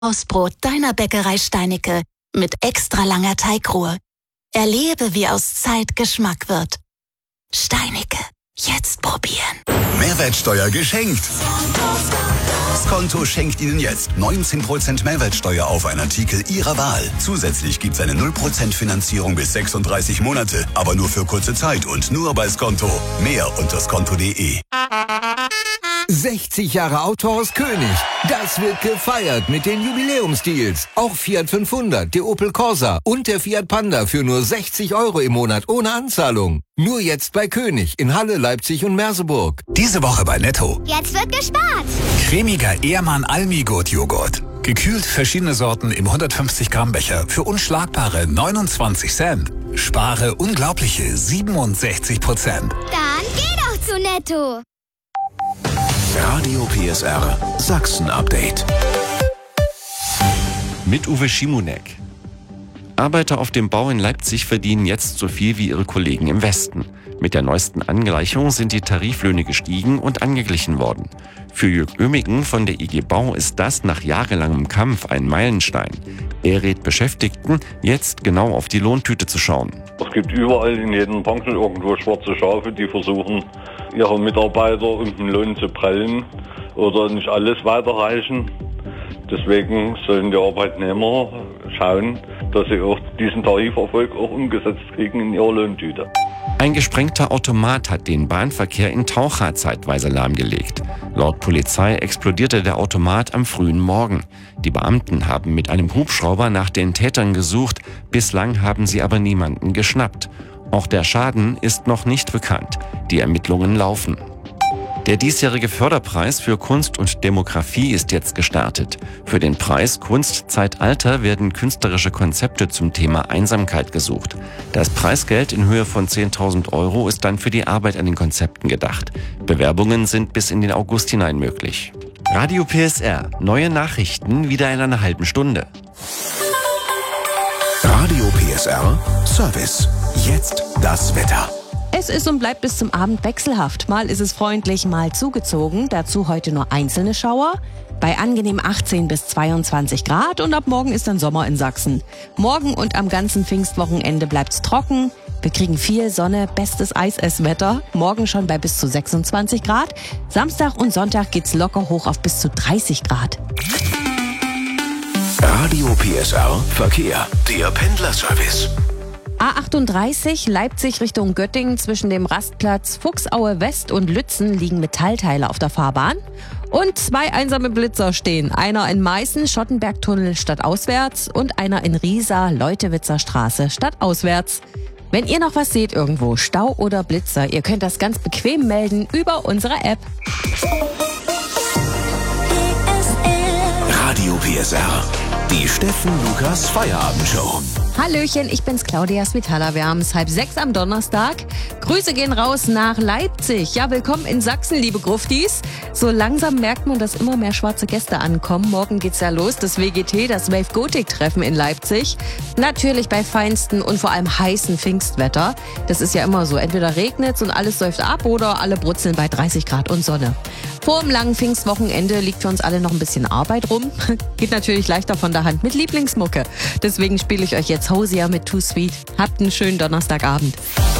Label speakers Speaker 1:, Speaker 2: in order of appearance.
Speaker 1: Brot deiner Bäckerei Steinicke mit extra langer Teigruhe. Erlebe, wie aus Zeit Geschmack wird. Steinicke, jetzt probieren.
Speaker 2: Mehrwertsteuer geschenkt. Skonto schenkt Ihnen jetzt 19% Mehrwertsteuer auf einen Artikel Ihrer Wahl. Zusätzlich gibt's eine 0% Finanzierung bis 36 Monate, aber nur für kurze Zeit und nur bei Skonto. Mehr unter skonto.de.
Speaker 3: 60 Jahre Autohaus König. Das wird gefeiert mit den Jubiläumsdeals. Auch Fiat 500, der Opel Corsa und der Fiat Panda für nur 60 € im Monat ohne Anzahlung. Nur jetzt bei König in Halle, Leipzig und Merseburg.
Speaker 4: Diese Woche bei Netto.
Speaker 5: Jetzt wird gespart.
Speaker 4: Cremiger Ehrmann Almigurt Joghurt. Gekühlt verschiedene Sorten im 150 Gramm Becher für unschlagbare 29 Cent. Spare unglaubliche 67%.
Speaker 5: Dann geh doch zu Netto.
Speaker 6: Radio PSR Sachsen-Update.
Speaker 7: Mit Uwe Schimonek. Arbeiter auf dem Bau in Leipzig verdienen jetzt so viel wie ihre Kollegen im Westen. Mit der neuesten Angleichung sind die Tariflöhne gestiegen und angeglichen worden. Für Jörg Oehmigen von der IG Bau ist das nach jahrelangem Kampf ein Meilenstein. Er rät Beschäftigten, jetzt genau auf die Lohntüte zu schauen.
Speaker 8: Es gibt überall in jedem Branche irgendwo schwarze Schafe, die versuchen, ihre Mitarbeiter um den Lohn zu prellen oder nicht alles weiterreichen. Deswegen sollen die Arbeitnehmer schauen, dass sie auch diesen Tariferfolg auch umgesetzt kriegen in ihrer Lohntüte.
Speaker 7: Ein gesprengter Automat hat den Bahnverkehr in Taucha zeitweise lahmgelegt. Laut Polizei explodierte der Automat am frühen Morgen. Die Beamten haben mit einem Hubschrauber nach den Tätern gesucht, bislang haben sie aber niemanden geschnappt. Auch der Schaden ist noch nicht bekannt. Die Ermittlungen laufen. Der diesjährige Förderpreis für Kunst und Demografie ist jetzt gestartet. Für den Preis Kunstzeitalter werden künstlerische Konzepte zum Thema Einsamkeit gesucht. Das Preisgeld in Höhe von 10.000 € ist dann für die Arbeit an den Konzepten gedacht. Bewerbungen sind bis in den August hinein möglich. Radio PSR. Neue Nachrichten wieder in einer halben Stunde.
Speaker 6: Radio PSR Service. Jetzt das Wetter.
Speaker 9: Es ist und bleibt bis zum Abend wechselhaft. Mal ist es freundlich, mal zugezogen. Dazu heute nur einzelne Schauer. Bei angenehm 18 bis 22 Grad und ab morgen ist dann Sommer in Sachsen. Morgen und am ganzen Pfingstwochenende bleibt's trocken. Wir kriegen viel Sonne, bestes Eisesswetter. Morgen schon bei bis zu 26 Grad. Samstag und Sonntag geht's locker hoch auf bis zu 30 Grad.
Speaker 6: Radio PSR Verkehr. Der Pendlerservice.
Speaker 9: A38 Leipzig Richtung Göttingen zwischen dem Rastplatz Fuchsaue West und Lützen liegen Metallteile auf der Fahrbahn. Und 2 einsame Blitzer stehen. Einer in Meißen, Schottenbergtunnel stadtauswärts und einer in Riesa, Leutewitzer Straße stadtauswärts. Wenn ihr noch was seht irgendwo, Stau oder Blitzer, ihr könnt das ganz bequem melden über unsere App.
Speaker 6: Radio PSR. Die Steffen Lukas Feierabendshow.
Speaker 9: Hallöchen, ich bin's Claudia Svitala. Wir haben es 5:30 am Donnerstag. Grüße gehen raus nach Leipzig. Ja, willkommen in Sachsen, liebe Gruftis. So langsam merkt man, dass immer mehr schwarze Gäste ankommen. Morgen geht's ja los, das WGT, das Wave Gothic Treffen in Leipzig. Natürlich bei feinsten und vor allem heißen Pfingstwetter. Das ist ja immer so. Entweder regnet's und alles säuft ab oder alle brutzeln bei 30 Grad und Sonne. Vor dem langen Pfingstwochenende liegt für uns alle noch ein bisschen Arbeit rum. Geht natürlich leichter von der Hand mit Lieblingsmucke. Deswegen spiele ich euch jetzt Hosier mit Too Sweet. Habt einen schönen Donnerstagabend.